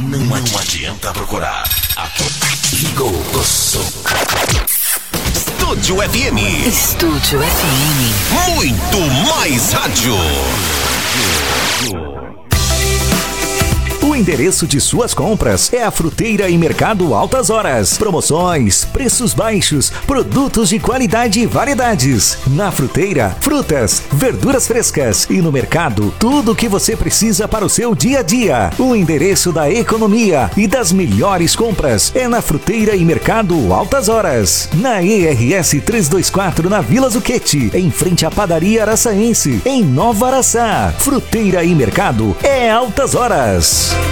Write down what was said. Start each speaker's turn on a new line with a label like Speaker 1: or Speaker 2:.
Speaker 1: Não adianta procurar. Ligou o som. Estúdio FM.
Speaker 2: Estúdio FM.
Speaker 1: Muito mais rádio.
Speaker 3: O endereço de suas compras é a Fruteira e Mercado Altas Horas. Promoções, preços baixos, produtos de qualidade e variedades. Na Fruteira, frutas, verduras frescas e no mercado, tudo o que você precisa para o seu dia a dia. O endereço da economia e das melhores compras é na Fruteira e Mercado Altas Horas. Na ERS 324, na Vila Zucchetti, em frente à Padaria Araçaense, em Nova Araçá. Fruteira e Mercado é Altas Horas.